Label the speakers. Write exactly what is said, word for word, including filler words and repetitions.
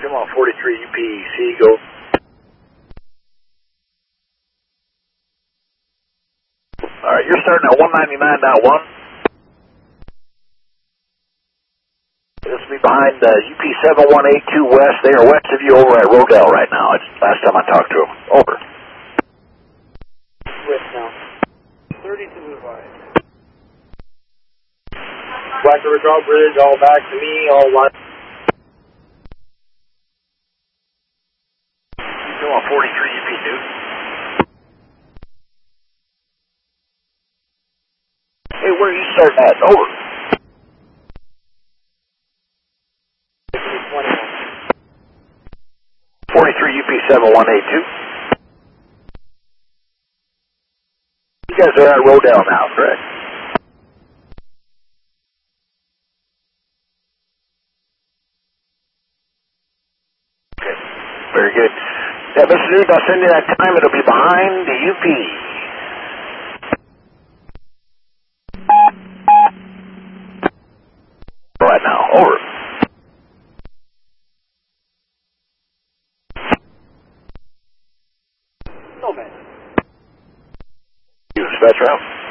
Speaker 1: Come on, forty-three U P C, go. All right, you're starting at one ninety-nine point one. This will be behind uh, U P seven one eight two West. They are west of you over at Rodell right now. It's last time I talked to them. Over.
Speaker 2: West now. thirty-two five. Black River Draw Bridge, all back to me, all line.
Speaker 1: Come on, forty-three U P Newton. Hey, where are you starting at? Over. forty-three U P seven one eight two. You guys are at Rodell now, correct? Okay, very good. Yeah, Mister Newton, I'll send you that time. It'll be behind the U P. Right now, over.
Speaker 2: No, man.
Speaker 1: You dispatch route.